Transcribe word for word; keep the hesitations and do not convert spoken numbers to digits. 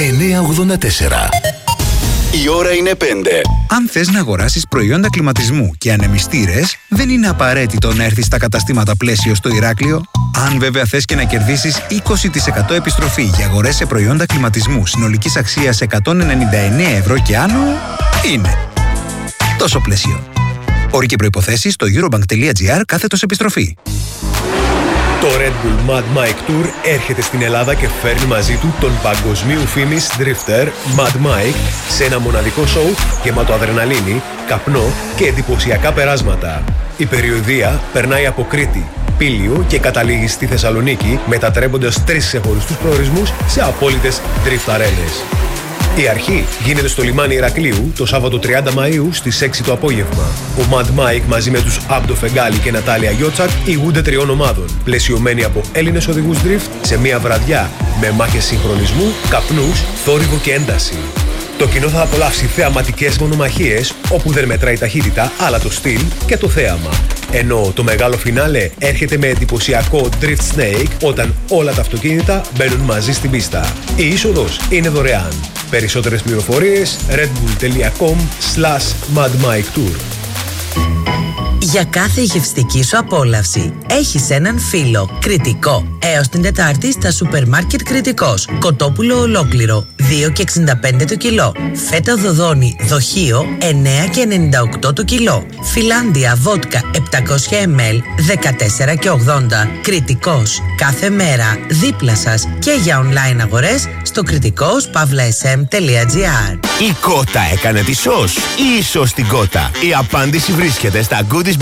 εννιακόσια ογδόντα τέσσερα. Η ώρα είναι πέντε. Αν θες να αγοράσεις προϊόντα κλιματισμού και ανεμιστήρες, δεν είναι απαραίτητο να έρθεις στα καταστήματα Πλαίσιο στο Ηράκλειο. Αν βέβαια θες και να κερδίσεις είκοσι τοις εκατό επιστροφή για αγορές σε προϊόντα κλιματισμού συνολικής αξίας εκατόν ενενήντα εννέα ευρώ και άνω, είναι τόσο Πλαίσιο. Όροι και προϋποθέσεις στο eurobank.gr κάθετος επιστροφή. Το Red Bull Mad Mike Tour έρχεται στην Ελλάδα και φέρνει μαζί του τον παγκοσμίου φήμης drifter Mad Mike σε ένα μοναδικό σοου γεμάτο αδρεναλίνη, καπνό και εντυπωσιακά περάσματα. Η περιοδεία περνάει από Κρήτη, Πήλιο και καταλήγει στη Θεσσαλονίκη, μετατρέποντας τρεις ξεχωριστούς προορισμούς σε απόλυτες drift αρένες. Η αρχή γίνεται στο λιμάνι Ηρακλείου το Σάββατο τριάντα Μαΐου στις έξι το απόγευμα. Ο Mad Mike μαζί με τους Άμπτο Φεγγάλη και Νατάλια Γιότσακ ηγούνται τριών ομάδων, πλαισιωμένοι από Έλληνες οδηγούς drift σε μια βραδιά με μάχες συγχρονισμού, καπνούς, θόρυβο και ένταση. Το κοινό θα απολαύσει θεαματικές μονομαχίες όπου δεν μετράει ταχύτητα, αλλά το στυλ και το θέαμα. Ενώ το μεγάλο φινάλε έρχεται με εντυπωσιακό Drift Snake όταν όλα τα αυτοκίνητα μπαίνουν μαζί στην πίστα. Η είσοδος είναι δωρεάν. Περισσότερες πληροφορίες redbull.com slash madmiketour. Για κάθε γευστική σου απόλαυση έχεις έναν φίλο. Κριτικό. Έως την Τετάρτη στα σούπερ μάρκετ Κριτικός. Κοτόπουλο ολόκληρο δύο και εξήντα πέντε το κιλό. Φέτα δοδόνη δοχείο εννέα και ενενήντα οκτώ το κιλό. Φιλάντια βότκα επτακόσια μιλιλίτρα δεκατέσσερα και ογδόντα. Κριτικός. Κάθε μέρα δίπλα σας και για online αγορές στο κριτικός παύλα ες εμ τελεία τζι άρ. Η Κότα έκανε τη σως ή η σως την Κότα? Η απάντηση βρίσκεται στα Goodies